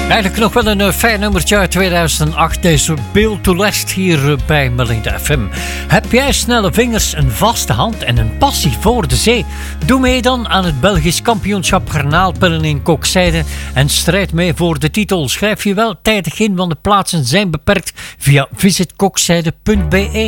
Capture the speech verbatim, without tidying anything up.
Eigenlijk nog wel een uh, fijn nummertje uit tweeduizend acht. Deze Built to Last hier uh, bij Melinda F M. Heb jij snelle vingers, een vaste hand en een passie voor de zee? Doe mee dan aan het Belgisch kampioenschap garnaalpellen in Kokzijde en strijd mee voor de titel. Schrijf je wel tijdig in, want de plaatsen zijn beperkt via visit kokzijde punt be.